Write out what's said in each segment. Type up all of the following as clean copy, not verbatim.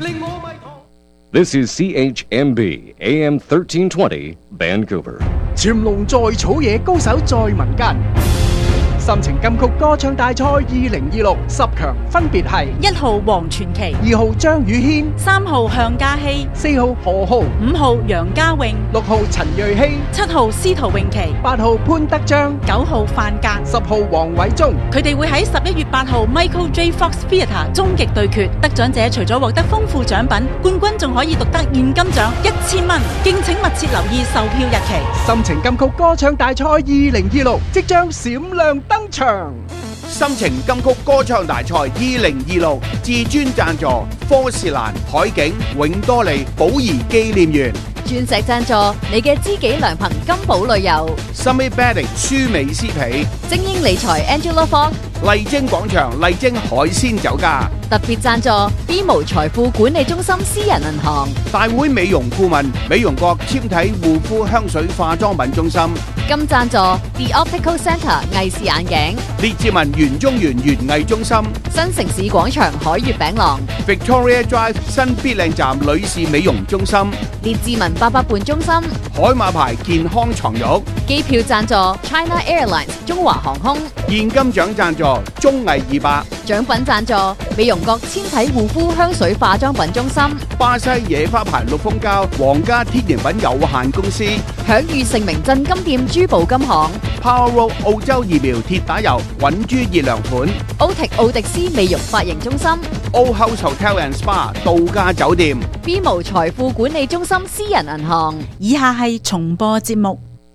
This is CHMB AM 1320 Vancouver。 潛龍在草野，高手在民間。心情金曲歌唱大賽2026 10強分別係 1號黃傳奇、 2號張宇軒、 3號向嘉熙、 4號何浩、 5號楊家穎、 6號陳瑞希、 7號司徒詠琪、 8號潘德章、 9號范格、 10號黃偉忠。 佢哋會喺11月8號 Michael J. Fox Theatre 終極對決，得獎者除咗獲得豐富獎品，冠軍仲可以獨得現金獎1000蚊。敬請密切留意售票日期。 心情金曲歌唱大賽2026即將閃亮登場。 心情金曲歌唱大賽2026至尊贊助科士蘭、海景、永多利、寶儀紀念園， 鑽石贊助你嘅知己良朋金寶旅遊， Summit Bedding 舒美斯皮， 精英理財 Angela Fong， 麗晶廣場麗晶海鮮酒家， 特別贊助 BMO 財富管理中心私人銀行， 大會美容顧問美容國纖體護膚香水化妝品中心， 金贊助 The Optical Centre 藝視眼鏡， 列治文園中園園藝中心， 新城市廣場海悅餅廊， Victoria Drive 新必靚站女士美容中心， 列治文88伴中心， 海馬牌健康床褥， 機票贊助 China Airlines 中華航空， 現金獎贊助綜藝200， 獎品贊助美容國纖體護膚香水化妝品中心， 巴西野花牌綠蜂膠皇家天然品有限公司， 享譽盛名鎮金店珠寶金行， Power Road 澳洲疫苗鐵打油穩珠熱涼款， 奧迪斯美容髮型中心， Old House Hotel and Spa 度假酒店， BMO 財富管理中心私人銀行。 以下係重播節目。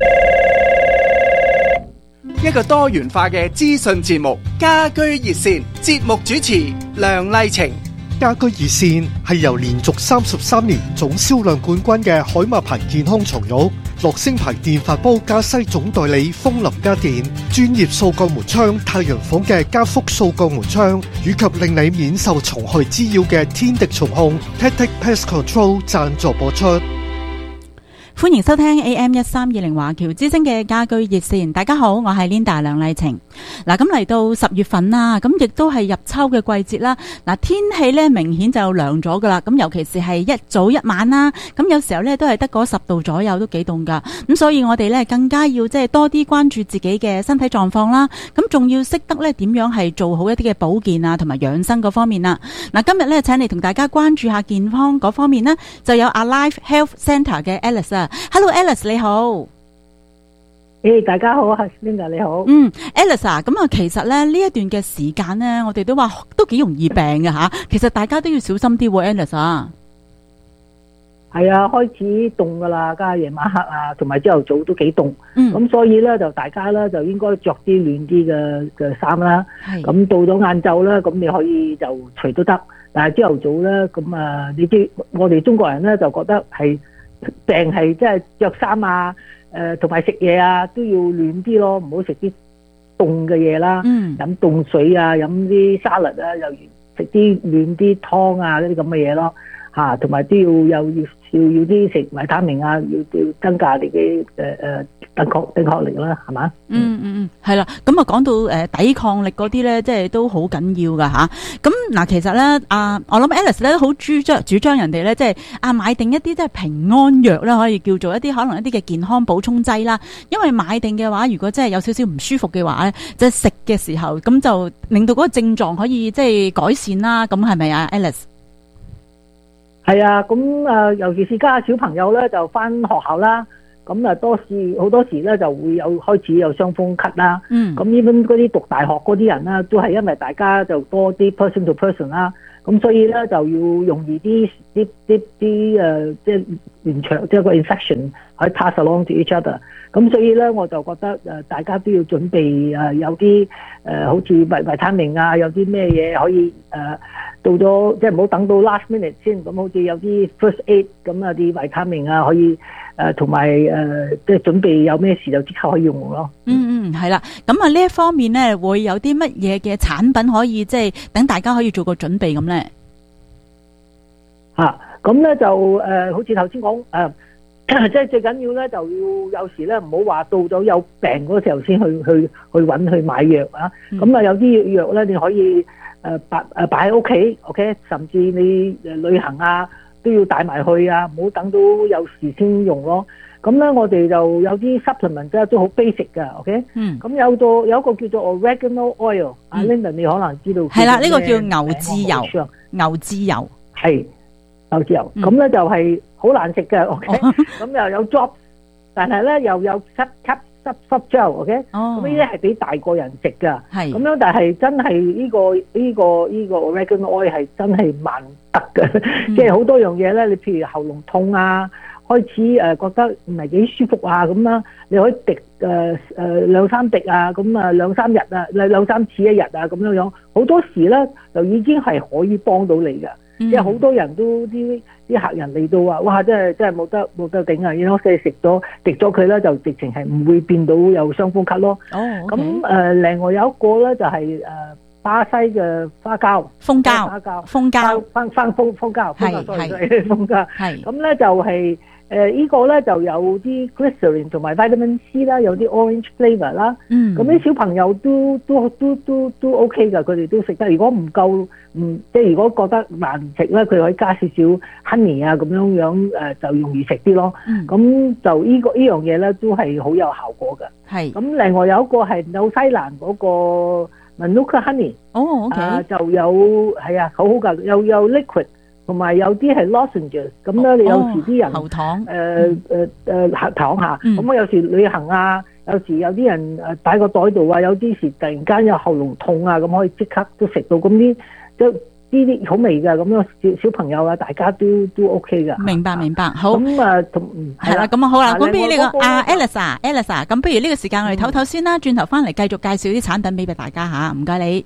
一個多元化嘅資訊節目，家居熱線，節目主持梁麗晴。 家居熱線係由連續33年總銷量冠軍嘅海馬牌健康床褥、樂聲牌電飯煲加西總代理風林家電、專業掃角門窗太陽房嘅加福掃角門窗，以及令你免受蟲害滋擾嘅天敵蟲控 Tactic Pest Control 贊助播出。 歡迎收聽 AM1320 華僑之聲嘅家居熱線。大家好，我係 Linda 梁麗晴。嗱，咁嚟到10月份啦，咁亦都係入秋嘅季節啦。嗱，天氣咧明顯就涼咗噶啦。咁尤其是係一早一晚啦，咁有時候咧都係得嗰10度左右，都幾凍噶。咁所以我哋咧更加要即係多啲關注自己嘅身體狀況啦。咁仲要識得咧點樣係做好一啲嘅保健啊，同埋養生嗰方面啦。嗱，今日咧請嚟同大家關注下健康嗰方面呢，就有 Alive Health Centre 嘅 Alice 啊。Hello Alice 你好。 大家好，係 Linda 你好。 Alice 啊，咁啊，其實咧呢一段嘅時間咧，我哋都話都幾容易病嘅吓。其實大家都要小心啲喎 ，Alice 啊。 係啊，開始凍噶啦，加夜晚黑啊，同埋朝頭早都幾凍。咁所以咧就大家咧就應該着啲暖啲嘅衫啦。咁到咗晏晝咧，咁你可以就除都得。但係朝頭早咧，咁啊，你知我哋中國人咧就覺得係病係即係着衫啊。同埋食嘢啊，都要暖啲咯，唔好食啲凍嘅嘢啦。飲凍水啊，飲啲沙律啊，又食啲暖啲湯啊，嗰啲咁嘅嘢咯。同埋都要啲食維他命啊，要增加你嘅抵抗力啦，係嘛？ 係啦。咁啊，講到抵抗力嗰啲咧，即係都好緊要噶吓。咁嗱，其實咧我諗 Alice 咧好主張人哋咧，即係買定一啲即係平安藥啦，可以叫做一啲可能一啲嘅健康補充劑啦。因為買定嘅話，如果真係有少少唔舒服嘅話咧，即係食嘅時候，咁就令到嗰個症狀可以即係改善啦。咁係咪啊 ，Alice？ 係啊，咁尤其是家下小朋友咧，就翻學校啦，咁好多時咧就會開始有傷風咳啦。咁呢邊嗰啲讀大學嗰啲人啦，都係因為大家就多啲 person to person 啦，咁所以咧就要容易啲即係延長即係個 infection 可以 pass along to each other。咁所以咧我就覺得大家都要準備有啲好似維他命啊，有啲咩嘢可以到咗即係唔好等到 last minute 先，咁好似有啲 first aid 咁啊啲維他命啊可以同埋即係準備有咩事就即刻可以用咯。 係啦。咁啊呢一方面咧會有啲乜嘢嘅產品可以即係等大家可以做個準備咁咧？ 咁咧就好似頭先講即係最緊要咧就要有時咧唔好話到咗有病嗰時候先去揾去買藥啊。咁有啲藥咧你可以擺喺屋企 ，OK， 甚至你旅行啊都要帶埋去啊，唔好等到有事先用咯。咁咧我哋就有啲 supplement 咧都好 basic 嘅 ，OK， 咁有一個叫做 oregano oil， 阿 Linda 你可能知道係啦，呢個叫牛至油，牛至油係牛至油，咁咧就係好難食嘅 ，OK， 咁又有 drop， 但係咧又有濕 gel，OK， 咁呢啲係俾大個人食噶，咁樣但係真係呢個 oregano oil 係真係萬得嘅，即係好多樣嘢咧，你譬如喉嚨痛啊，開始覺得唔係幾舒服啊咁啦，你可以滴2-3滴啊，咁啊2-3日啊，2-3次一日啊咁樣，好多時咧就已經係可以幫到你嘅。即係好多人都啲客人嚟到話，哇！真係冇得頂啊！然後食咗滴咗佢咧，就直情係唔會變到有傷風咳咯。咁另外有一個咧就係巴西嘅花膠、蜂膠，係咁咧就係呢個咧就有啲 glycerin 同埋 vitamin C 啦，有啲 orange flavor 啦。咁啲小朋友都 OK 噶，佢哋都食得。如果唔夠，即係如果覺得難食咧，佢可以加少少 honey 啊，咁樣就容易食啲咯。咁就呢樣嘢咧都係好有效果嘅。係。咁另外有一個係紐西蘭嗰個 Manuka honey。OK。就有係啊，好好噶，有 liquid。同埋有啲係 lozenges， 咁咧你有時啲人喉糖糖下，咁我有時旅行啊，有時有啲人擺個袋度啊，有啲時突然間有喉嚨痛啊，咁可以即刻都食到，咁啲好味㗎，咁樣小朋友啊，大家都 OK 㗎。明白，好。咁係啦，咁好啦，咁不如呢個Alice，咁不如呢個時間我哋唞唞先啦，轉頭翻嚟繼續介紹啲產品俾大家嚇，唔該你。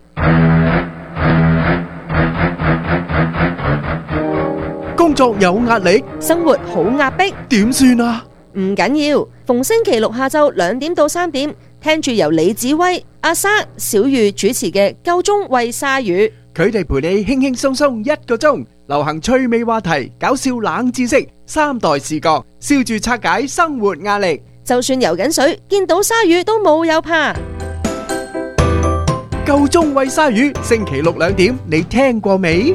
工作有壓力， 生活好壓迫， 點算啊？ 唔緊要，逢星期六下晝2點到3點，聽住由李子威、阿莎、小玉主持嘅《夠鐘喂鯊魚》， 佢哋陪你輕輕鬆鬆1個鐘，流行趣味話題、搞笑冷知識、3代視角，笑住拆解生活壓力。 就算游緊水，見到鯊魚都冇有怕。 夠鐘喂鯊魚，星期六2點，你聽過未？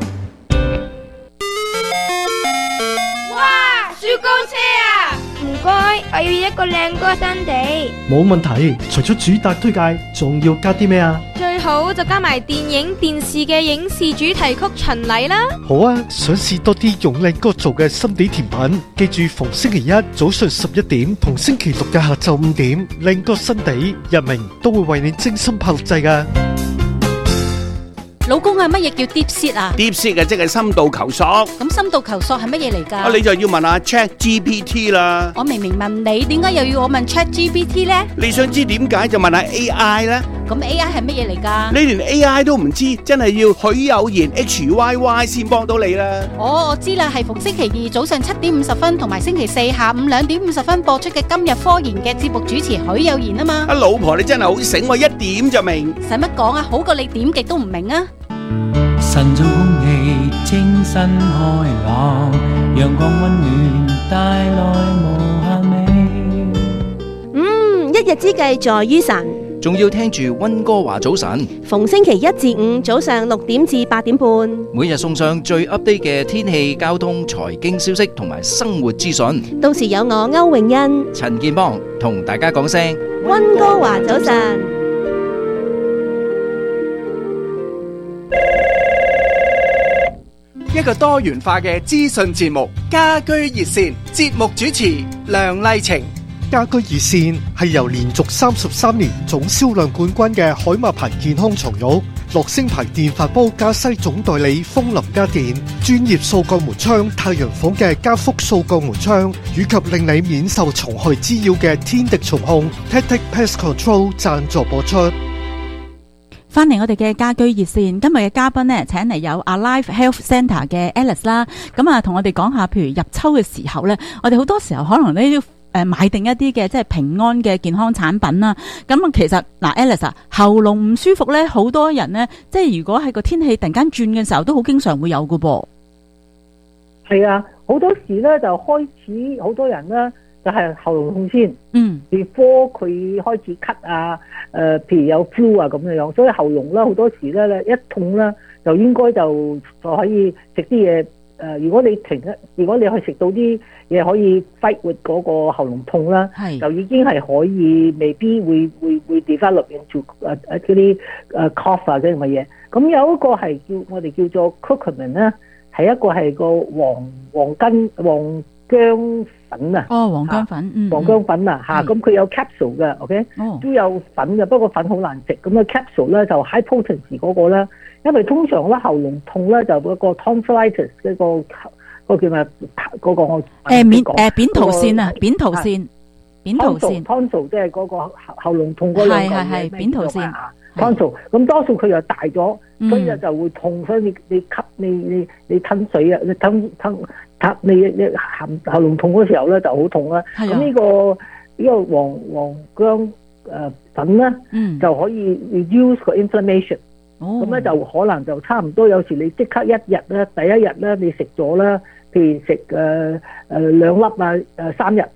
雪糕車啊！唔該，我要一個靚歌新地。 冇問題，除咗主打推介，仲要加啲咩啊？ 最好就加埋電影電視嘅影視主題曲巡禮啦。 好啊，想試多啲用靚歌做嘅心地甜品，記住逢星期一早上11點同星期六嘅下晝5點，靚歌新地日明都會為你精心炮製㗎。 老公啊，乜嘢叫 deep seat 啊 ？deep seat 啊，即係深度求索。 咁深度求索係乜嘢嚟㗎？ 你就要問下 ChatGPT 啦。 我明明問你，點解又要我問 ChatGPT 咧？ 你想知點解就問下 AI 啦。 咁 AI 係乜嘢嚟㗎？ 你連 AI 都唔知，真係要許有言 HYY 先幫到你啦。 我知啦，係逢星期二早上7點50分同埋星期四下午2點50分播出嘅今日科研嘅節目主持許有言啊嘛。 老婆你真係好醒，我一點就明。 使乜講啊？好過你點極都唔明啊！ 晨早空氣清新開朗，陽光溫暖帶來無限美。 一日之計在於晨， 仲要聽住溫哥華早晨。 逢星期一至五早上6點至8點半， 每日送上最 update 嘅天氣、交通、財經消息同埋生活資訊。 到時有我歐永欣、 陳建邦同大家講聲溫哥華早晨。 一個多元化嘅資訊節目，家居熱線，節目主持梁麗晴。 家居熱線係由連續33年總銷量冠軍嘅海馬牌健康床褥、樂聲牌電飯煲加西總代理風林家電、專業掃鋼門窗太陽房嘅加福掃鋼門窗，以及令你免受蟲害滋擾嘅天敵蟲控 Tactic Pest Control 贊助播出。 翻嚟我哋嘅家居熱線，今日嘅嘉賓呢，請嚟有 Alive Health Centre 嘅 Alice 啦，咁啊同我哋講下，譬如入秋嘅時候呢，我哋好多時候可能呢要買定一啲嘅即係平安嘅健康產品啦。咁其實嗱 Alice 啊，喉嚨唔舒服呢，好多人呢，即係如果係個天氣突然間轉嘅時候，都好經常會有㗎噃。 係啊，好多時呢就開始好多人呢就係喉嚨痛先。 before 佢開始咳啊，譬如有 flu 啊咁樣，所以喉嚨啦好多時咧一痛啦，就應該就可以食啲嘢。如果你可以食到啲嘢可以 fight with 嗰個喉嚨痛啦，就已經係可以，未必會 develop into 嗰啲cough 啊嗰啲乜嘢。咁有一個係我哋叫做 curcumin 啦，係一個係個黃薑粉啊。 黃薑粉， 黃薑粉啊嚇，咁佢有 capsule 嘅 ，OK，都有粉嘅，不過粉好難食。咁啊 capsule 咧就 high potency 嗰個啦，因為通常咧喉嚨痛咧就嗰個 tonsillitis 嗰個叫咩嗰個我扁桃腺啊，扁桃腺 tonsil 即係嗰個喉嚨痛嗰兩個係扁桃腺 tonsil， 咁多數佢又大咗，所以就會痛，所以你吸你吞水啊，你吞你喉嚨痛嗰時候咧就好痛啦。咁呢個黃薑粉咧，就可以 reduce 個 inflammation。咁咧就可能就差唔多，有時你即刻一日咧，第一日咧你食咗啦，譬如食2粒啊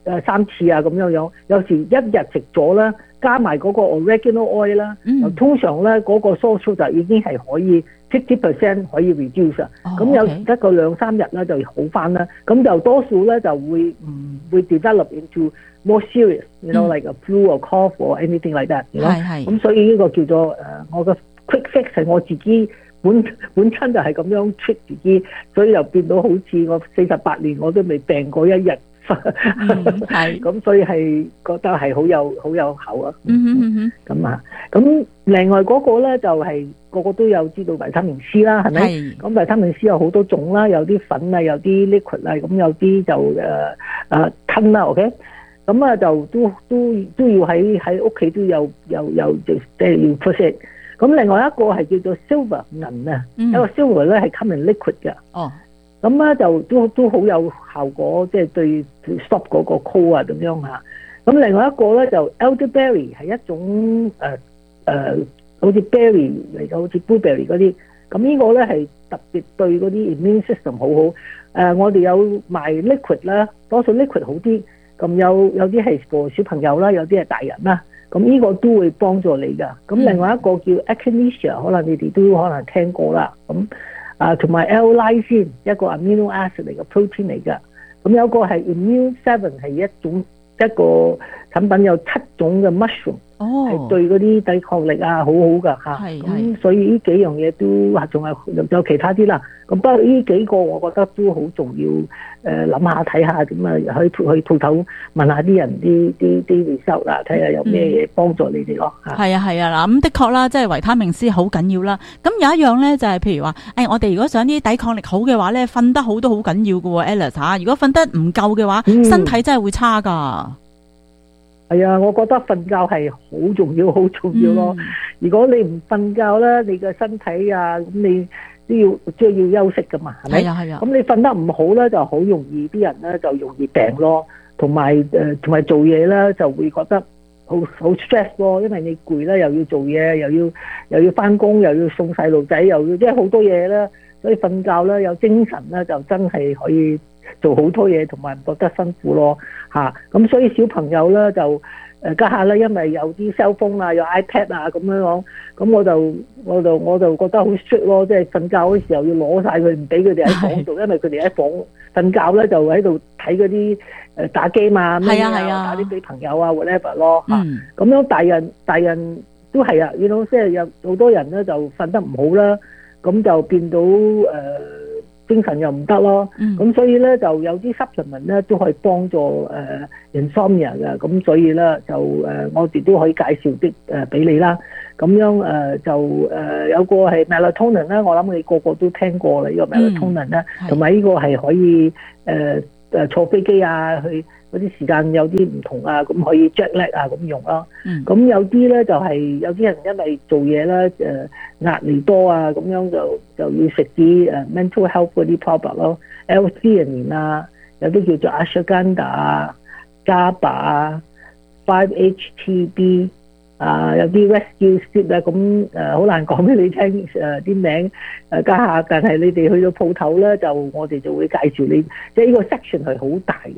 3次啊咁樣，有時一日食咗啦，加埋嗰個 oregano oil 啦，通常咧嗰個 sore 就已經係可以 50% 可以 reduce 啊。咁有時得個2-3日咧就好翻啦，咁就多數咧就會唔會 develop into more serious，you know like a flu or cough or anything like that。咁所以呢個叫做我嘅quick fix 係我自己本身就係咁樣 treat 自己，所以又變到好似我48年我都未病過一日。咁所以係覺得係好有效啊。咁另外嗰個咧就係個個都有知道維他命 C 啦，係咪？咁維他命 C 有好多種啦，有啲粉啊，有啲 liquid 啊，咁有啲就吞啦 ，OK。咁啊就都要喺屋企都有即係要出色。咁另外一個係叫做 silver 銀啊，一個 silver 咧係 come in liquid 嘅。咁咧就都好有效果，即係對 stop 嗰個 cold 啊咁樣嚇。咁另外一個咧就 elderberry 係一種好似 berry 嚟嘅，好似 blueberry 嗰啲。咁呢個咧係特別對嗰啲 immune system 好好。我哋有賣 liquid 啦，多數 liquid 好啲。咁有啲係個小朋友啦，有啲係大人啦。咁呢個都會幫助你噶。咁另外一個叫 echinacea， 可能你哋都可能聽過啦。咁同埋 L-lysine 一個 amino acid 嚟嘅 protein 嚟噶。咁有個係 immune 7係一個產品，有7種嘅 mushroom，係對嗰啲抵抗力啊好好噶嚇。咁所以呢幾樣嘢都仲有其他啲啦。咁不過呢幾個我覺得都好重要，諗下睇下點啊，去鋪頭問下啲人啲 result 啦，睇下有咩嘢幫助你哋咯嚇。係啊嗱，咁的確啦，即係維他命 C 好緊要啦。咁有一樣咧就係譬如話，我哋如果想啲抵抗力好嘅話咧，瞓得好都好緊要㗎喎 Alice 嚇。如果瞓得唔夠嘅話，身體真係會差㗎。 係啊，我覺得瞓覺係好重要，好重要咯。如果你唔瞓覺咧，你嘅身體啊，咁你都要休息噶嘛，係咪？係啊。咁你瞓得唔好咧，就好容易啲人咧就容易病咯，同埋做嘢咧就會覺得好 stress 咯，因為你攰啦，又要做嘢，又要翻工，又要送細路仔，又要即係好多嘢啦。所以瞓覺咧有精神咧，就真係可以做好多嘢，同埋唔覺得辛苦咯嚇。咁所以小朋友咧就家下咧，因為有啲 cell phone 啊，有 iPad 啊咁樣講，咁我就覺得好 strict 咯，即係瞓覺嗰時候要攞晒佢，唔俾佢哋喺房度，因為佢哋喺房瞓覺咧就喺度睇嗰啲打機嘛，打啲俾朋友啊 whatever 咯嚇。咁樣大人都係啊，即係有好多人咧就瞓得唔好啦，咁就變到精神又唔得咯，咁所以咧就有啲 supplement 咧都可以幫助insomnia 嘅，咁所以咧就我哋都可以介紹啲俾你啦。咁樣就有個係 melatonin 啦，我諗你個個都聽過啦，呢個 melatonin 啦，同埋呢個係可以坐飛機啊，去嗰啲時間有啲唔同啊，咁可以 jet lag 啊咁用啦。咁有啲咧就係有啲人因為做嘢咧壓力多啊，咁樣就要食啲mental health 嗰啲 product 咯 ，L-theanine 啊，有啲叫做 ashwagandha 啊、GABA 啊、5-HTB 啊，有啲 rescue sleep 啊，咁好難講俾你聽啲名家下，但係你哋去到鋪頭咧，就我哋就會介紹你，即係呢個 section 係好大嘅。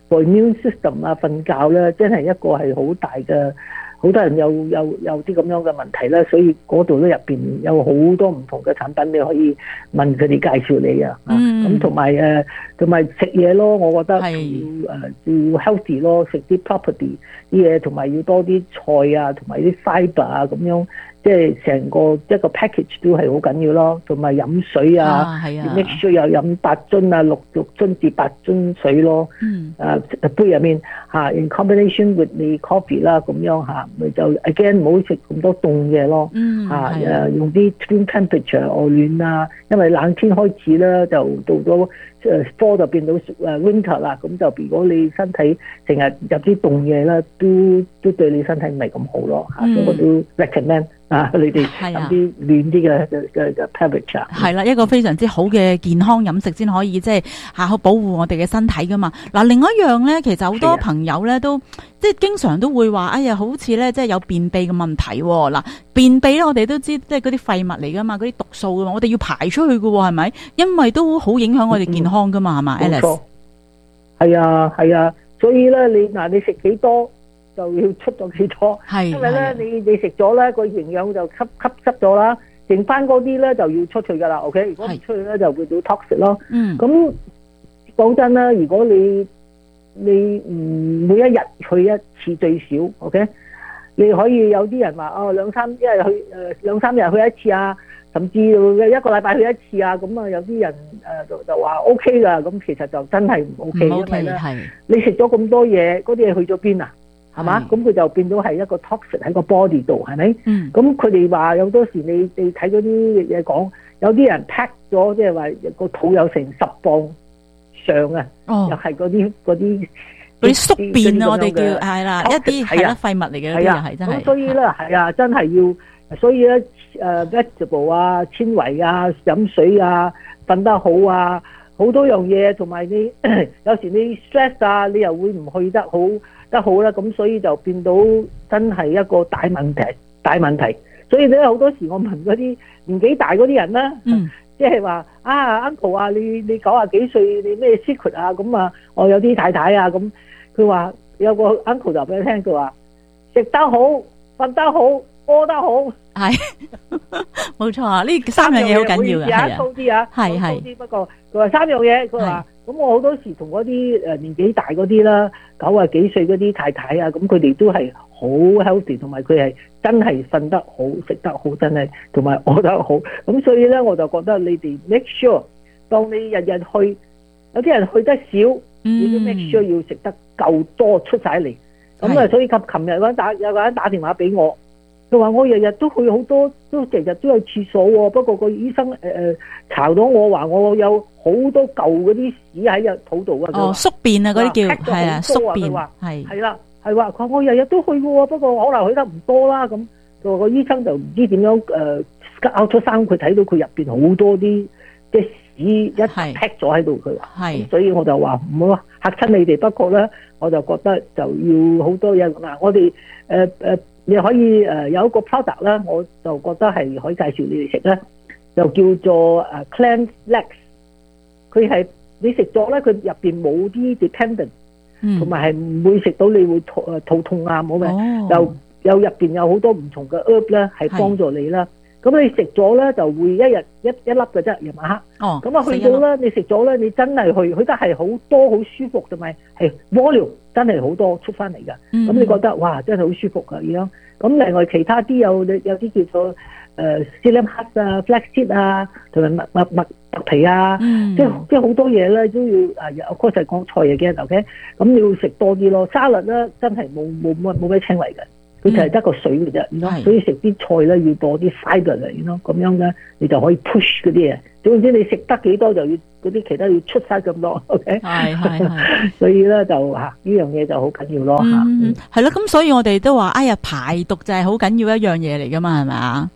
個 immune system 啊，瞓覺咧，真係一個係好大嘅。好多人有啲咁樣嘅問題啦，所以嗰度咧入邊有好多唔同嘅產品，你可以問佢哋介紹你啊。咁同埋食嘢咯，我覺得要 healthy 咯，食啲 property 啲嘢，同埋要多啲菜啊，同埋啲 fibre 啊咁樣，即係成個一個 package 都係好緊要咯。同埋飲水啊，make sure 又飲8樽啊，6樽至8樽水咯。杯入面in combination with the coffee 啦，咁樣咪就 again 唔好食咁多凍嘢咯。用啲 room temperature 外暖啊，因為冷天開始咧就到咗fall 就變到winter 啦，咁就如果你身體成日入啲凍嘢咧，都對你身體唔係咁好咯。所以我都 recommend 你哋飲啲暖啲嘅 temperature。 係啦，一個非常之好嘅健康飲食先可以即係好保護我哋嘅身體噶嘛。嗱，另外一樣咧，其實好多朋友咧都即係經常都會話，哎呀，好似咧即係有便秘嘅問題。嗱，便秘咧我哋都知，即係嗰啲廢物嚟噶嘛，嗰啲毒素噶嘛，我哋要排出去噶喎，係咪？因為都好影響我哋健康噶嘛，係嘛 ，Alice？ 係啊，所以咧你食幾多就要出咗幾多，因為咧你食咗咧個營養就吸濕咗啦，剩翻嗰啲咧就要出去噶啦 ，OK？ 如果唔出去咧就會到 toxic 咯。咁講真啦，如果你每一日去一次最少 ，OK？ 你可以有啲人話兩三日去一次啊，甚至一個禮拜去一次啊，咁有啲人就話 OK 噶，咁其實就真係唔 OK， 因為咧你食咗咁多嘢，嗰啲嘢去咗邊啊？係嘛？咁佢就變到係一個 toxic 喺個 body 度，係咪？咁佢哋話有多時你睇嗰啲嘢講，有啲人 pack 咗，即係話個肚有成10磅上啊，又係嗰啲宿便啊，我哋叫係啦，一啲係啦廢物嚟嘅，嗰啲又係真係。咁所以咧係啊，真係要，所以咧vegetable 啊、纖維啊、飲水啊、瞓得好啊，好多樣嘢，同埋你有時你 stress 啊，你又會唔去得好啦，咁所以就變到真係一個大問題。所以咧好多時我問嗰啲年紀大嗰啲人啦，即係話uncle 啊，你90幾歲，你咩 secret 啊？咁啊，我有啲太太啊咁。佢話有個 uncle 就俾你聽，佢話食得好、瞓得好、屙得好， 係冇錯啊！呢3樣嘢好緊要嘅， 高啲啊，係。不過佢話3樣嘢，佢話咁我好多時同嗰啲年紀大嗰啲啦，90幾歲嗰啲太太啊，咁佢哋都係好 healthy， 同埋佢係真係瞓得好、食得好，真係同埋屙得好。咁所以咧，我就覺得你哋 make sure， 當你日日去，有啲人去得少。你都 make sure 要食得夠多出晒嚟，咁啊，所以琴日有個人打電話俾我，佢話我日日都去好多，都日日都有廁所喎，不過個醫生查到我話我有好多舊嗰啲屎喺肚度啊， 宿便啊嗰啲叫係啊，宿便係啦，係話佢話我日日都去嘅喎，不過可能去得唔多啦，咁個醫生就唔知點樣拗出生，佢睇到佢入邊好多啲即係一 pack 咗喺度，佢話，所以我就話唔好嚇親你哋。不過咧，我就覺得就要好多嘢嗱，我哋你可以有一個 product 啦，我就覺得係可以介紹你哋食咧，就叫做Cleanse Legs。佢係你食咗咧，佢入邊冇啲 dependent，同埋係唔會食到你會肚痛啊，冇嘅，又入邊有好多唔同嘅 herb 咧，係幫助你啦。咁你食咗咧就會一日一粒嘅啫，夜晚黑。咁啊去到咧，你食咗咧，你真係去得係好多好舒服，同埋係 volume 真係好多出翻嚟㗎。咁你覺得哇，真係好舒服㗎咁樣。咁另外其他啲有啲叫做psyllium husk 啊、flaxseed 啊，同埋麥皮啊，即係好多嘢咧都要我嗰陣講菜嘢嘅 OK。咁你要食多啲咯。沙律咧真係冇咩纖維嘅。佢就係得個水嘅啫，所以食啲菜咧要多啲 fibre 嚟咯，咁樣咧你就可以 push 嗰啲嘢。總之你食得幾多就要嗰啲其他要出晒咁多 ，OK？ 係，所以咧就呢樣嘢就好緊要咯嚇。 係咯，咁所以我哋都話，哎呀排毒就係好緊要一樣嘢嚟噶嘛，係咪啊？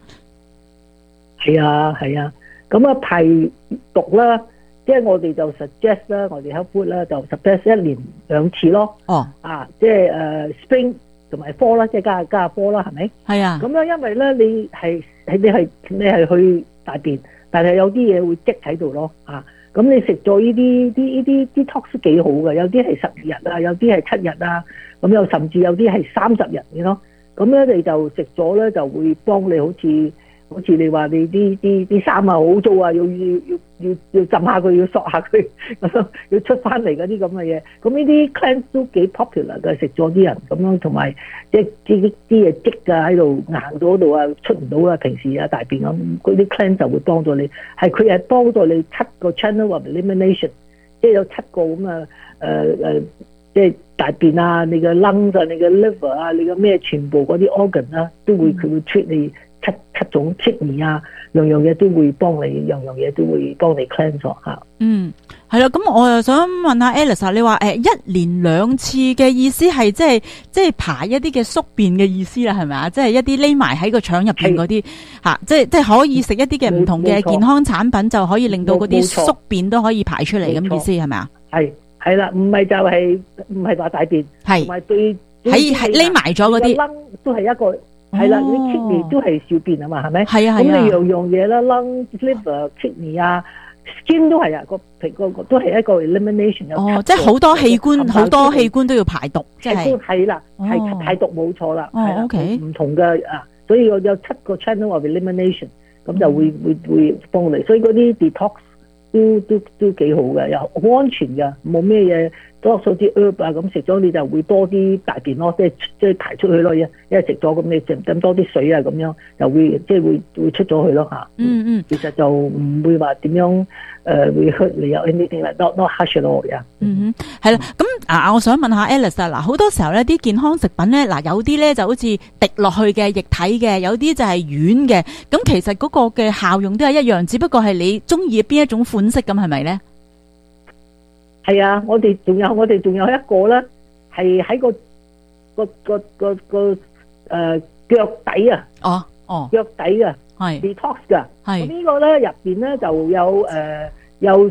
係啊，咁啊排毒啦，即係我哋就 suggest 啦，我哋 health food 啦就 suggest 1年2次咯。即係spring。同埋科啦，即係加科啦，係咪？係啊。咁樣因為咧，你係去大便，但係有啲嘢會積喺度咯， 咁你食咗呢啲 detox 都幾好嘅，有啲係12日啊，有啲係7日啊，咁又甚至有啲係30日嘅咯。咁咧你就食咗咧就會幫你好似你話你啲衫啊好污糟啊，要浸下佢，要索下佢，要出翻嚟嗰啲咁嘅嘢。咁呢啲 cleanse 都幾 popular 嘅，食咗啲人咁樣，同埋即係啲嘢積啊喺度硬咗度啊，出唔到啊，平時啊大便咁，嗰啲 cleanse 就會幫助你。佢係幫助你7個 channel of elimination， 即係有7個咁啊即係大便啊，你嘅 lungs 啊，你嘅 liver 啊，你嘅咩全部嗰啲 organ 啊，都會佢會 treat你七種 kidney 啊，樣嘢都會幫你，樣嘢都會幫你 cleanse 嚇。 係啦，咁我又想問下 Alice， 你話1年2次嘅意思係即係排一啲嘅宿便嘅意思啦，係咪啊？即係一啲匿埋喺個腸入邊嗰啲嚇，即係可以食一啲嘅唔同嘅健康產品，就可以令到嗰啲宿便都可以排出嚟咁意思係咪啊？ 係啦，唔係就係唔係話大便，同埋對喺匿埋咗嗰啲 ，lung 都係一個係啦，你 kidney 都係小便啊嘛，係咪？ 係啊， 咁你樣嘢啦 ，lung、liver、kidney 啊 ，skin 都係啊，個都係一個 elimination。 即係好多器官都要排毒，即係係啦，係排毒冇錯啦。 OK， 唔同嘅啊，所以有7個 channel of elimination， 咁就會幫你，所以嗰啲 detox。都幾好嘅，又好安全嘅，冇咩嘢，多數啲 herb 啊咁食咗你就會多啲大便咯，即係排出去咯，因為食咗咁你浸多啲水啊咁樣，就會即係會出咗去咯嚇。其實就唔會話點樣會 hurt 你有 anything like not harsh at all 呀。 係啦，咁我想問下 Alice 啊，嗱好多時候咧啲健康食品咧，嗱有啲咧就好似滴落去嘅液體嘅，有啲就係軟嘅，咁其實嗰個嘅效用都係一樣，只不過係你中意邊一種款式咁係咪咧？ 係啊，我哋仲有一個咧，係喺個腳底啊。腳底嘅係 detox 嘅。係咁呢個咧入邊咧就有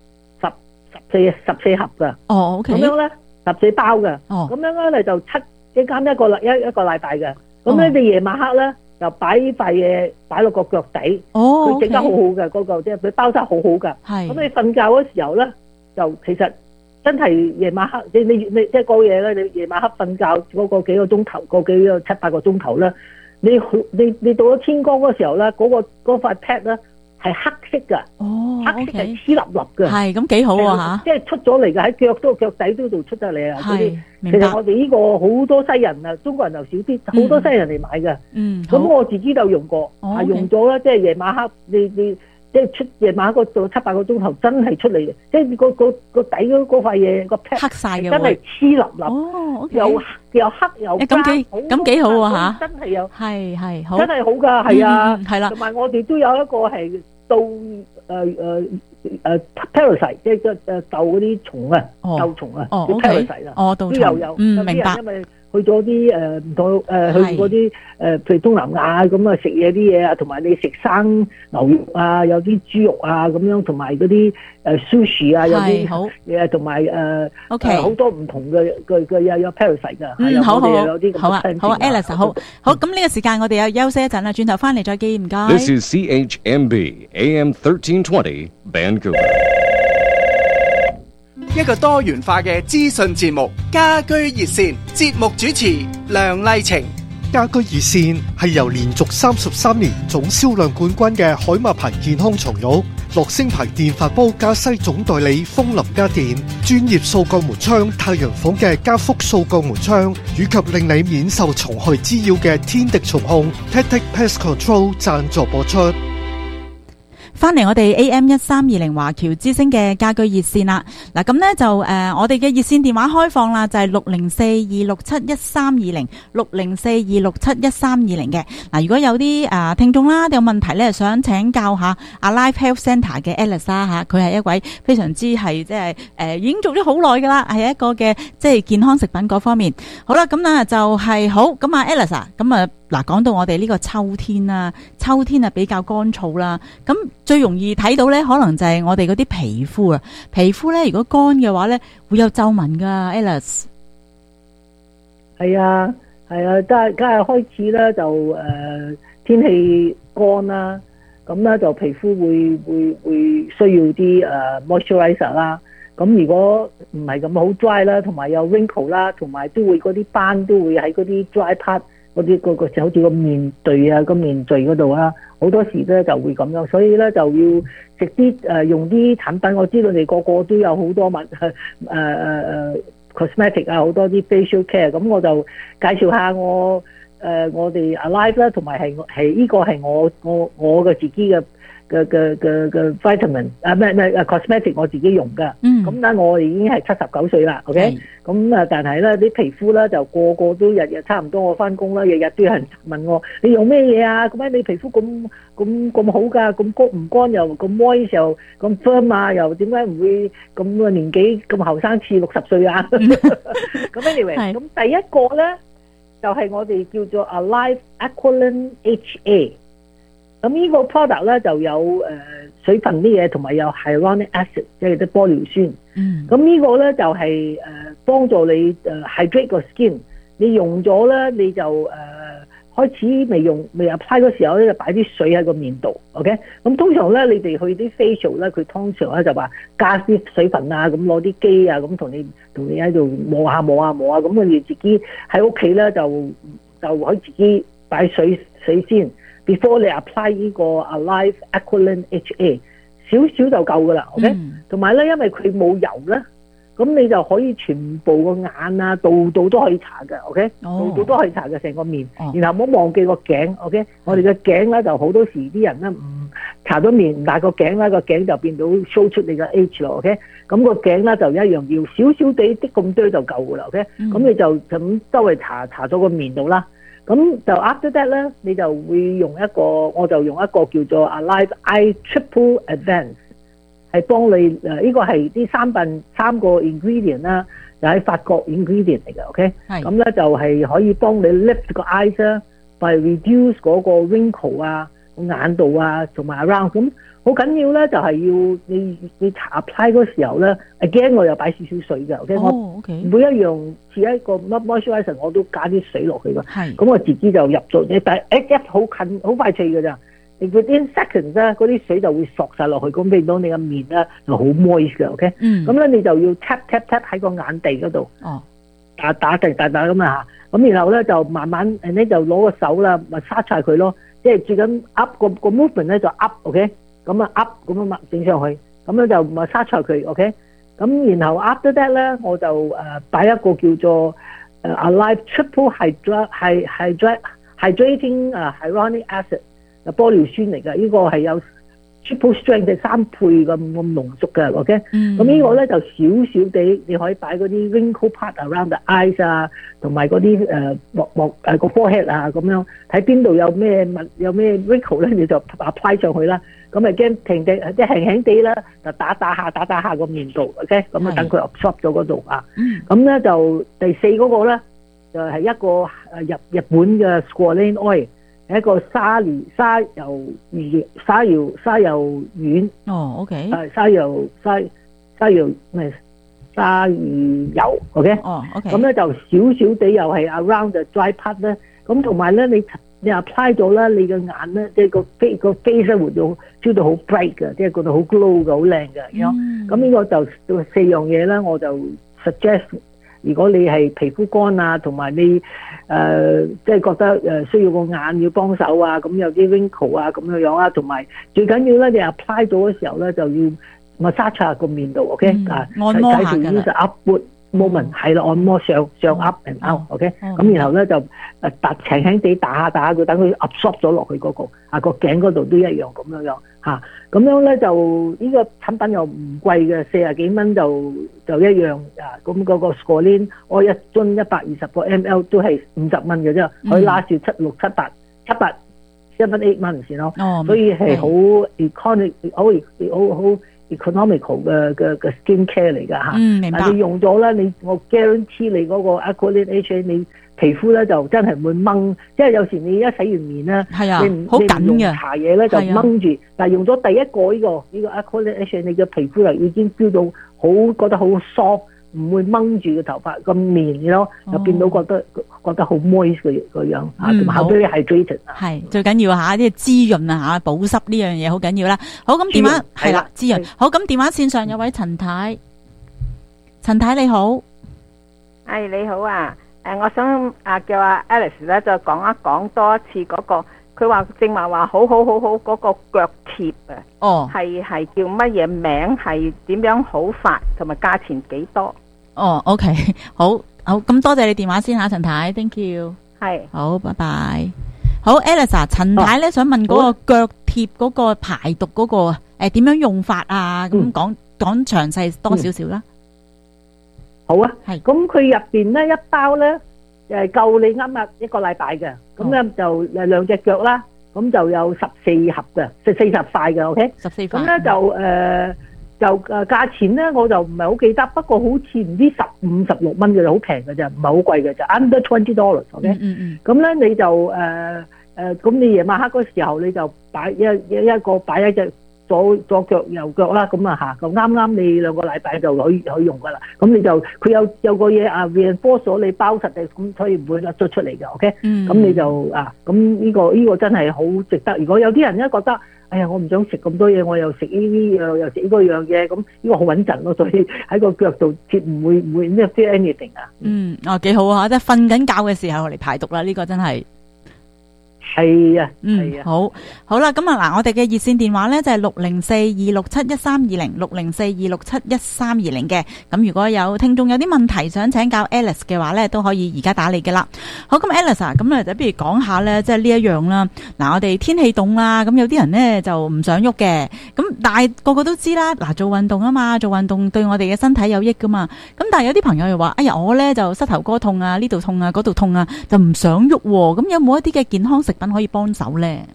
14盒噶。OK。咁樣咧14包嘅。咁樣咧就一間一個禮拜嘅。咁咧你夜晚黑咧就擺塊嘢擺落個腳底。佢整得好好嘅嗰個，即係佢包得好好嘅。係。咁你瞓覺嗰時候咧，就其實真係夜晚黑，你即係嗰嘢咧，你夜晚黑瞓覺嗰個幾個鐘頭，嗰幾個7-8個鐘頭咧，你到咗天光嗰時候咧，嗰塊 pad 咧係黑色㗎，黑色係黐粒粒嘅，係咁幾好啊嚇！即係出咗嚟嘅喺腳底都度出得嚟啊！係，其實我哋呢個好多西人啊，中國人就少啲，好多西人嚟買嘅。咁我自己就用過，用咗啦，即係夜晚黑你。即係出夜晚嗰度7-8個鐘頭真係出嚟嘅，即係個底嗰塊嘢個 pad 黑曬嘅， 真係黐粒粒，又黑又咁幾好啊嚇！ 真係有係好， 真係好㗎，係啊， 係啦。 同埋我哋都有一個係到parasite， 即係鬥嗰啲蟲啊，鬥蟲啊，叫 parasite 啊，都有明白。 因為去咗啲唔同去嗰啲譬如東南亞咁啊，食嘢啲嘢啊，同埋你食生牛肉啊，有啲豬肉啊咁樣，同埋嗰啲sushi 啊，有啲嘢同埋好多唔同嘅有 parasite 㗎。 好啊，Alice 好，咁呢個時間我哋又休息一陣啦，轉頭翻嚟再見，唔該。 This is CHMB AM 1320 Vancouver。 一個多元化嘅資訊節目，家居熱線節目主持梁麗晴。 家居熱線係由連續33年總銷量冠軍嘅海馬牌健康床褥、樂聲牌電飯煲加西總代理風林家電、專業掃鋼門窗太陽房嘅加福掃鋼門窗，以及令你免受蟲害滋擾嘅天敵蟲控 Tactic Pest Control 贊助播出。 翻嚟我哋 AM1320 華僑之聲嘅家居熱線啦，嗱咁呢就我哋嘅熱線電話開放啦，就係6042671320604267132嘅。嗱，如果有啲聽眾啦有問題咧，想請教下Life Health Centre 嘅 Alice 吓，佢係一位非常之係即係已經做咗好耐噶啦，係一個嘅即係健康食品嗰方面。好啦，咁啊就係好咁啊 Alice 啊，咁啊嗱講到我哋呢個秋天啦，秋天啊比較乾燥啦，咁最容易睇到咧，可能就係我哋嗰啲皮膚啊，皮膚咧如果乾嘅話咧，會有皺紋噶 ，Alice。 係啊，係啊，梗係開始咧就天氣乾啦， 咁咧就皮膚會需要啲moisturizer 啦。咁如果唔係咁好 dry 啦，同埋有 wrinkle 啦，同埋都會嗰啲斑都會喺嗰啲 dry part 嗰啲個好似個面碓啊、個面碓嗰度啦，好多時咧就會咁樣，所以咧就要食啲用啲產品。我知道你個個都有好多cosmetic 啊，好多啲 facial care， 咁我就介紹下我哋 Alive 啦，同埋係呢個係我嘅自己嘅 vitamin cosmetic 我自己用㗎。咁咧我已經係79歲啦 ，OK。咁但係咧啲皮膚咧就個個都日日差唔多，我翻工啦，日日都有人問我你用咩嘢啊？咁解你皮膚咁好㗎？咁乾唔乾又咁 moist 又咁 firm 啊？又點解唔會咁個年紀咁後生似60歲啊？咁 anyway， 咁第一個咧就係我哋叫做 Alive Aqualine HA。咁呢個 product 咧就有水分啲嘢，同埋有 hyaluronic acid， 即係啲玻尿酸。咁呢個咧就係幫助你hydrate 個 skin。你用咗咧，你就開始未 apply 嗰時候咧，就擺啲水喺個面度。OK。咁通常咧，你哋去啲 facial 咧，佢通常咧就話加啲水分啊，咁攞啲機啊，咁同你喺度磨下，咁你自己喺屋企咧就可以自己擺水先。before 你 apply 呢個 Alive Aqualine HA， 少少就夠噶啦 ，OK？同埋咧，因為佢冇油咧，咁你就可以全部個眼啊，度都可以搽嘅 ，OK？度都可以搽嘅成個面，然後唔好忘記個頸 ，OK？我哋嘅頸咧就好多時啲人咧唔搽咗面，但係個頸咧個頸就變到 show 出你嘅 age 咯 ，OK？咁個頸咧就一樣要少少地啲咁多就夠噶啦 ，OK？咁你就咁周圍搽咗個面度啦。咁就 after that 咧，你就會我就用一個叫做 Alive Eye Triple Advance， 係幫你呢個係啲三個 ingredient 啦，就喺法國 ingredient 嚟嘅 ，OK？ 咁咧就係可以幫你 lift 個 eyes 啦 ，by reduce 嗰個 wrinkle 啊、眼度啊，同埋 around 咁。好緊要咧，就係要你apply 嗰時候咧 ，again 我又擺少少水嘅 ，OK？ 我每一樣似一個 moisturizer 我都加啲水落去㗎。咁我自己就入咗，但係一好近好快脆㗎咋，你 within seconds 咧，嗰啲水就會索晒落去，咁變到你個面咧就好 moist 嘅 ，OK？咁咧你就要 tap 喺個眼地嗰度，打咁啊嚇，咁然後咧就慢慢你就攞個手啦，咪沙擦佢咯，即係最緊 up 個 movement 咧就 up，OK？咁啊 up 咁啊整上去，咁樣就咪沙擦佢 ，OK？ 咁然後 after that 咧，我就擺一個叫做Alive Triple Hydrating Hyaluronic Acid， 玻尿酸嚟嘅，呢個係有 triple strength 嘅3倍咁濃縮嘅 ，OK？ 咁呢個咧就少少地，你可以擺嗰啲 wrinkle part around the eyes 啊，同埋嗰啲個 forehead 啊咁樣，睇邊度有咩 wrinkle 咧，你就 apply 上去啦。咁咪驚停地，即係輕輕地啦，就打下個面度 ，OK？ 咁啊等佢 absorb 咗嗰度啊。咁咧就第4嗰個咧，就係一個日本嘅 squalane oil， 係一個沙油丸。 哦 ，OK。 沙油 ，OK？ 哦 ，OK。 咁咧就少少地又係 around the dry part 咧。咁同埋咧，你 apply 咗啦，你嘅眼咧，即係個 face 咧會到 feel 到好 bright 嘅，即係覺得好 glow 嘅，好靚嘅。咁呢個就4樣嘢啦，我就 suggest， 如果你係皮膚乾啊，同埋你即係覺得需要個眼要幫手啊，咁有啲 wrinkle 啊咁樣啊，同埋最緊要咧，你 apply 咗嘅時候咧，就要 massage 下個面度 ，OK？ 按摩下㗎啦。 upward movement 係啦，按摩上 up and out，OK？ 咁然後咧就輕輕地打下佢，等佢 absorb 咗落去嗰個頸嗰度都一樣咁樣嚇。咁樣咧就呢個產品又唔貴嘅，40幾蚊就一樣啊。咁嗰個 Squalane 我一樽120個 ml 都係50蚊嘅啫，可以拉住7、6、7、8、7、8 months 咯。所以係好 economical 嘅 skin care 嚟㗎嚇。 明白。 你用咗咧，我 guarantee 你嗰個 Aqualine HA 你皮膚咧就真係會掹，即係有時你一洗完面咧，你好緊嘅搽嘢咧就掹住，但係用咗第一個呢個 Aqualine HA， 你嘅皮膚就已經 feel 到好覺得好 soft， 唔會掹住個頭髮咁綿咯，就變到覺得好 moist 個樣嚇，同埋 very hydrated 啊。 係最緊要嚇，啲滋潤啊嚇，保濕呢樣嘢好緊要啦。好，咁電話係啦，滋潤。好，咁電話線上有位陳太，陳太你好， 你好啊，我想叫阿 Alice 咧再講一講多一次嗰個。佢話正話好嗰個腳貼啊，係叫乜嘢名？係點樣好法？同埋價錢幾多 ？OK， 好，咁多謝你電話先嚇，陳太 ，thank you， 係，好，拜拜。好 ，Alice， 陳太咧想問嗰個腳貼嗰個排毒嗰個點樣用法啊？咁講詳細多少少啦。 好啊，係，咁佢入邊咧一包咧。夠你啱一個禮拜嘅，咁咧就兩隻腳啦，咁就有14盒嘅，40塊嘅 ，OK， 14塊。咁咧就價錢咧我就唔係好記得，不過好似唔知15、16蚊嘅，好平嘅啫，唔係好貴嘅啫 ，under $20，OK。咁咧你就咁你夜晚黑嗰時候你就擺一隻。左腳右腳啦，咁啊嚇，咁啱你2個禮拜就可以用噶啦。咁你就佢有個嘢reinforce咗你包實嘅，咁所以唔會甩咗出嚟嘅。OK，咁你就咁呢個真係好值得。如果有啲人咧覺得，哎呀我唔想食咁多嘢，我又食呢啲又食嗰樣嘢，咁呢個好穩陣咯。所以喺個腳度貼唔會 interfere anything 啊。 幾好啊！即係瞓緊覺嘅時候嚟排毒啦，呢個真係。 係啊， 好啦，咁嗱，我哋嘅熱線電話咧就係604267130，604267130嘅。咁如果有聽眾有啲問題想請教 Alice 嘅話咧，都可以而家打嚟嘅啦。好，咁 Alice 啊，咁咧就不如講下咧，即係呢一樣啦。嗱，我哋天氣凍啦，咁有啲人咧就唔想喐嘅，咁但係個個都知啦，嗱，做運動啊嘛，做運動對我哋嘅身體有益噶嘛。咁但係有啲朋友又話，哎呀，我咧就膝頭哥痛啊，呢度痛啊，嗰度痛啊，就唔想喐。咁有冇一啲嘅健康食品可以幫手咧？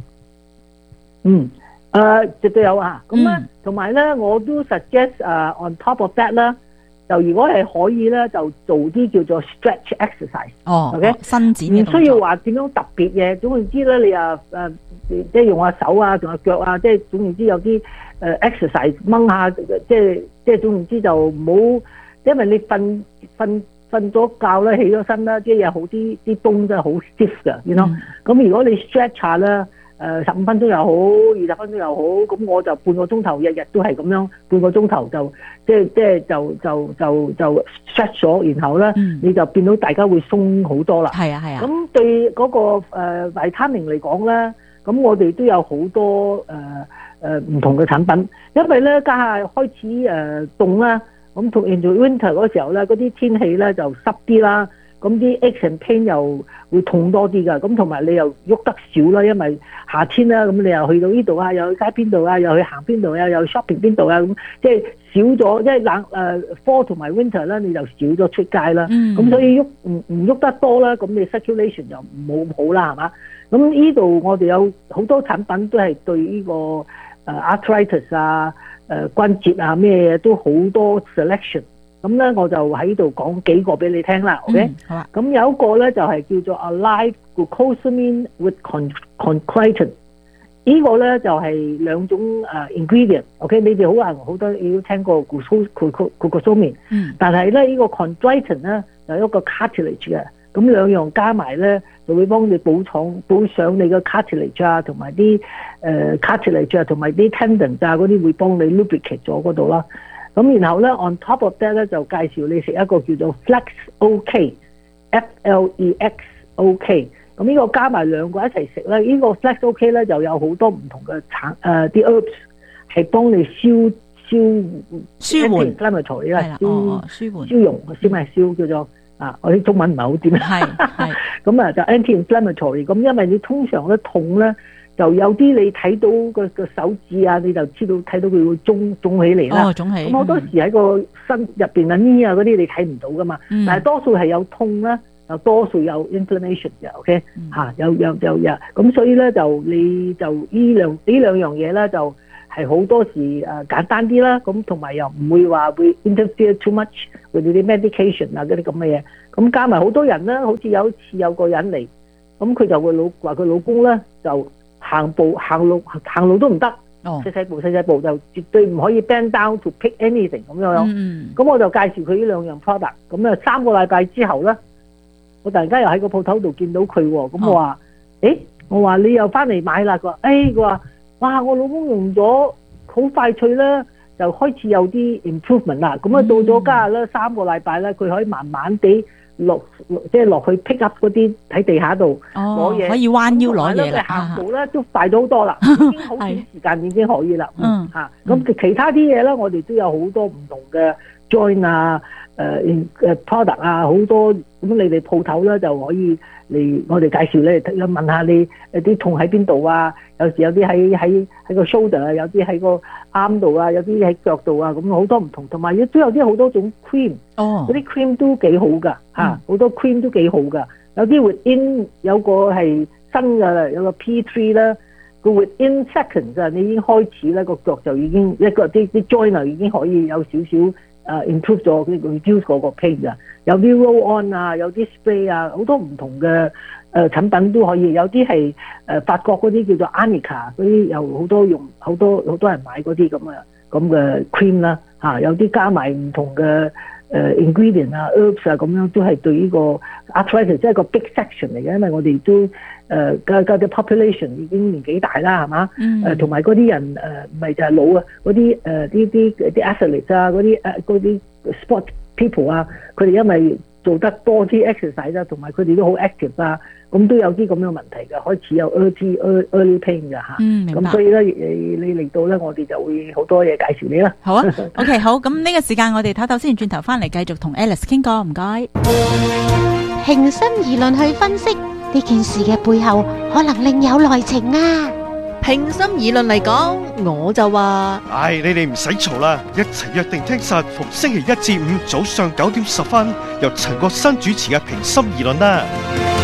絕對有啊。咁咧，同埋咧，我都 suggest on top of that 啦，就如果係可以咧，就做啲叫做 stretch exercise。OK， 伸展嘅動作，唔需要話點樣特別嘢。總言之咧，你即係用下手啊，用下腳啊，即係總言之有啲exercise 掹下，即係總言之就唔好，因為你瞓咗覺咧，起咗身啦，即係有好啲冬真係好 stiff 㗎，you know。咁如果你 stretch 下咧，15分鐘又好，20分鐘又好，咁我就半個鐘頭，日日都係咁樣，半個鐘頭就即係就 stretch 咗，然後咧你就變到大家會鬆好多啦。係啊。咁對嗰個維他命嚟講咧，咁我哋都有好多唔同嘅產品，因為咧家下開始凍啦。咁同 into winter 嗰時候咧，嗰啲天氣咧就濕啲啦，咁啲 aches and pain 又會痛多啲噶，咁同埋你又喐得少啦，因為夏天啦，咁你又去到呢度啊，又去街邊度啊，又去行邊度啊，又 shopping 邊度啊，咁即係少咗，即係fall 同埋 winter 咧，你就少咗出街啦，咁所以唔喐得多啦，咁你 circulation 就唔好啦，係嘛？咁呢度我哋有好多產品都係對呢個arthritis 啊。關節啊咩嘢都好多 selection， 咁咧我就喺度講幾個俾你聽啦 ，OK？ 好啊。咁有一個咧就係叫做 Alive Glucosamine with Chondroitin， 呢個咧就係兩種ingredient，OK？ 你哋好多要聽過 glucosamine， 但係咧呢個 Chondroitin 咧就係一個 cartilage 嘅。咁兩樣加埋咧，就會幫你補上你嘅 cartilage 啊，同埋啲cartilage 啊，同埋啲 tendon 啊嗰啲會幫你 lubricate 咗嗰度啦。咁然後咧 on top of that 咧就介紹你食一個叫做 Flex OK，FLEX OK。咁呢個加埋兩個一齊食咧，呢個 Flex OK 咧就有好多唔同嘅啲 herbs 係幫你舒緩 inflammatory 啦，消融叫做。我啲中文唔係好掂。係咁啊，就 anti-inflammatory。咁因為你通常咧痛咧，就有啲你睇到個手指啊，你就睇到佢會腫起嚟啦。腫起。咁好多時喺個身入邊啊、knee 啊嗰啲你睇唔到噶嘛。但係多數係有痛啦，又多數有 inflammation 嘅。OK， 有。咁所以咧你就呢兩樣嘢咧就係好多時簡單啲啦。咁同埋又唔會話會 interfere too much。佢哋啲 medication 啊嗰啲咁嘅嘢，咁加埋好多人啦，好似有一次有個人嚟，咁佢就會話佢老公咧就行路都唔得， 細細步就絕對唔可以 bend down to pick anything 咁樣。咁我就介紹佢呢兩樣 product。咁啊3個禮拜之後咧，我突然間又喺個鋪頭度見到佢喎。咁我話，我話你又翻嚟買啦？佢話，佢話，哇！我老公用咗好快脆啦，就開始有啲 improvement 啦。咁啊到咗家下咧3個禮拜咧，佢可以慢慢地落去 pick up 嗰啲喺地下度攞嘢， 可以彎腰攞嘢啦。 行步咧都快咗好多啦，已經好短時間已經可以啦。咁其他啲嘢咧，我哋都有好多唔同嘅 join 啊、product 啊，好多。咁你哋鋪頭咧就可以嚟我哋介紹咧，問下你啲痛喺邊度啊？有時有啲喺個 shoulder 啊，有啲喺個 arm 度啊，有啲喺腳度啊，咁好多唔同。同埋亦都有啲好多種 cream，嗰啲 cream 都幾好噶嚇，好多 cream 都幾好噶。有啲 within 有個係新嘅啦，有個 P3 啦，個 within seconds 啊，你已經開始咧個腳就已經一個啲 joiner 已經可以有少少improve 咗，reduce 嗰個 pain 啊。有啲 roll on 啊，有啲 spray 啊，好多唔同嘅產品都可以。有啲係法國嗰啲叫做 Arnica 嗰啲，又好多用好多人買嗰啲咁嘅 cream 啦嚇。有啲加埋唔同嘅ingredient 啊 herbs 啊，咁樣都係對呢個 arthritis 即係個 big section 嚟嘅，因為我哋都嘅 population 已經年紀大啦，係嘛？同埋嗰啲人唔係就係老啊，嗰啲athletes 啊，嗰啲 sport people 啊，佢哋因為做得多啲 exercise 啊，同埋佢哋都好 active 啊，咁都有啲咁樣問題嘅，開始有 early pain 嘅嚇。咁所以咧，你嚟到咧，我哋就會好多嘢介紹你啦。 好啊，OK， 好，咁呢個時間我哋唞唞先，轉頭翻嚟繼續同 Alice 傾過，唔該。 平心而論去分析呢件事嘅背後，可能另有內情啊！ 平心而論嚟講，我就話： 你哋唔使嘈啦，一齊約定聽實逢星期1至5早上9點10分，由陳國新主持嘅平心而論啦。